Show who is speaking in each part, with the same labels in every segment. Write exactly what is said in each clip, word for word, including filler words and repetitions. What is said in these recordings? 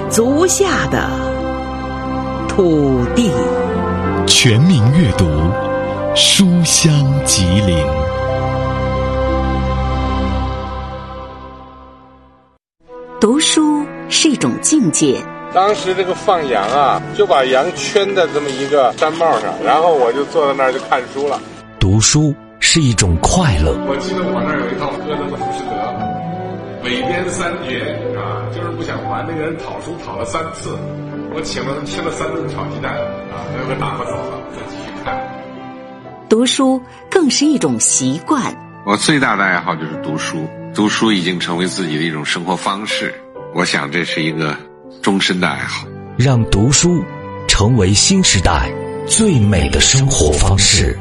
Speaker 1: 足下的土地。
Speaker 2: 全民阅读，书香吉林。
Speaker 3: 读书是一种境界。
Speaker 4: 当时这个放羊啊，就把羊圈在这么一个山帽上，然后我就坐在那儿就看书了。
Speaker 2: 读书是一种快乐。
Speaker 4: 我记得我那儿有一套歌的浮士德，尾编三绝啊，就是不想还那个人讨书讨了三次，我请了他吃了三顿炒鸡蛋啊，他就给打发走了，再继续看。
Speaker 3: 读书更是一种习惯。
Speaker 5: 我最大的爱好就是读书，读书已经成为自己的一种生活方式，我想这是一个终身的爱好。
Speaker 2: 让读书成为新时代最美的生活方式。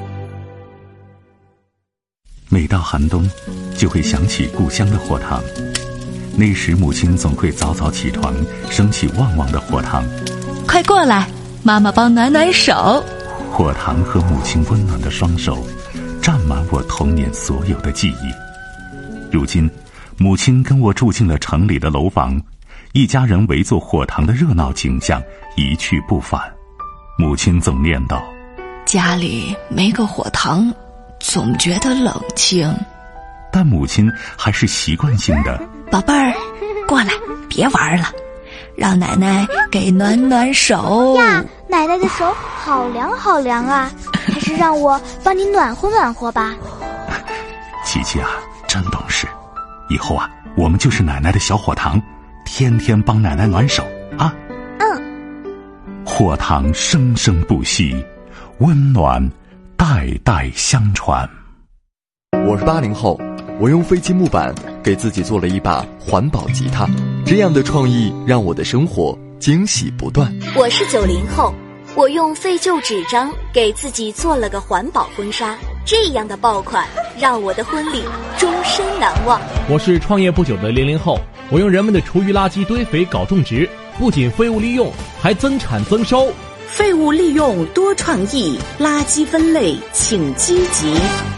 Speaker 6: 每到寒冬，就会想起故乡的火塘。那时母亲总会早早起床，升起旺旺的火塘。
Speaker 7: 快过来，妈妈帮暖暖手。
Speaker 6: 火塘和母亲温暖的双手，占满我童年所有的记忆。如今，母亲跟我住进了城里的楼房，一家人围坐火塘的热闹景象一去不返。母亲总念叨：
Speaker 7: 家里没个火塘，总觉得冷清。
Speaker 6: 但母亲还是习惯性的：
Speaker 7: 宝贝儿，过来，别玩了，让奶奶给暖暖手
Speaker 8: 呀。奶奶的手好凉好凉啊，还是让我帮你暖和暖和吧。
Speaker 6: 琪琪啊，真懂事，以后啊，我们就是奶奶的小火塘，天天帮奶奶暖手啊。
Speaker 8: 嗯。
Speaker 6: 火塘生生不息，温暖代代相传。
Speaker 9: 我是八零后，我用废弃木板给自己做了一把环保吉他，这样的创意让我的生活惊喜不断。
Speaker 10: 我是九零后，我用废旧纸张给自己做了个环保婚纱，这样的爆款让我的婚礼终身难忘。
Speaker 11: 我是创业不久的零零后，我用人们的厨余垃圾堆肥搞种植，不仅废物利用，还增产增收。
Speaker 1: 废物利用多创意，垃圾分类请积极。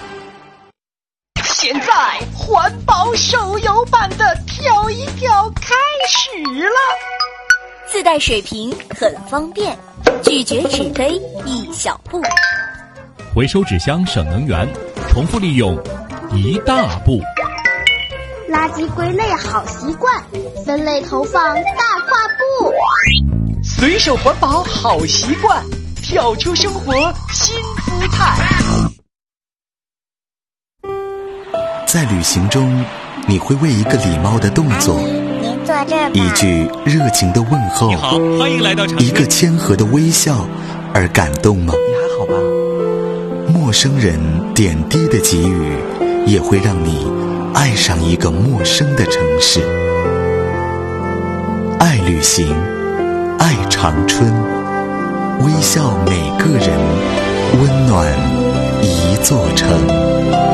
Speaker 12: 现在环保手游版的跳一跳开始了，
Speaker 10: 自带水瓶很方便，拒绝纸杯一小步，
Speaker 11: 回收纸箱省能源，重复利用一大步。
Speaker 8: 垃圾归类好习惯，分类投放大跨步。
Speaker 12: 随手环保好习惯，跳出生活新姿态。
Speaker 13: 在旅行中，你会为一个礼貌的动作，
Speaker 8: 您坐这儿吧，
Speaker 13: 一句热情的问候，
Speaker 11: 你好，欢迎来到长
Speaker 13: 一个谦和的微笑而感动吗？
Speaker 9: 你还好吧？
Speaker 13: 陌生人点滴的给予，也会让你爱上一个陌生的城市。爱旅行，爱长春，微笑每个人，温暖一座城。